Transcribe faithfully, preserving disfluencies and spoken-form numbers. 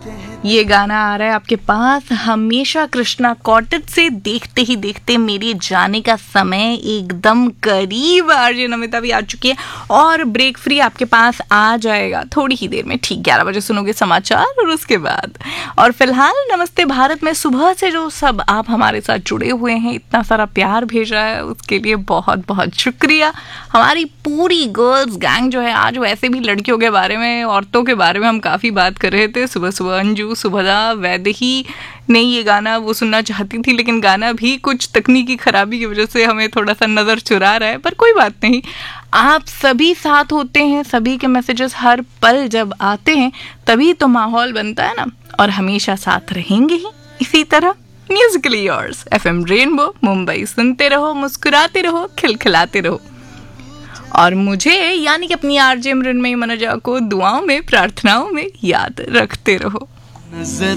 ये गाना आ रहा है आपके पास हमेशा कृष्णा कॉटेज से। देखते ही देखते मेरे जाने का समय एकदम करीब। आरजे नमिता भी आ चुकी है और ब्रेक फ्री आपके पास आ जाएगा थोड़ी ही देर में। ठीक ग्यारह बजे सुनोगे समाचार और उसके बाद। और फिलहाल नमस्ते भारत में सुबह से जो सब आप हमारे साथ जुड़े हुए हैं, इतना सारा प्यार भेजा है, उसके लिए बहुत बहुत शुक्रिया। हमारी पूरी गर्ल्स गैंग जो है, आज वैसे भी लड़कियों के बारे में, औरतों के बारे में हम काफ़ी बात कर रहे थे सुबह सुबह। अंजू, सुभदा, वैदेही ने ये गाना वो सुनना चाहती थी, लेकिन गाना भी कुछ तकनीकी खराबी की वजह से हमें थोड़ा सा नज़र चुरा रहा है, पर कोई बात नहीं। आप सभी साथ होते हैं, सभी के मैसेजेस हर पल जब आते हैं तभी तो माहौल बनता है ना, और हमेशा साथ रहेंगे ही इसी तरह। Musically yours FM rainbow Mumbai, सुनते रहो, मुस्कुराते रहो, खिलखिलाते रहो। और मुझे यानी कि अपनी आरजे मृन्मयी मनोजा को दुआओं में, प्रार्थनाओं में याद रखते रहो।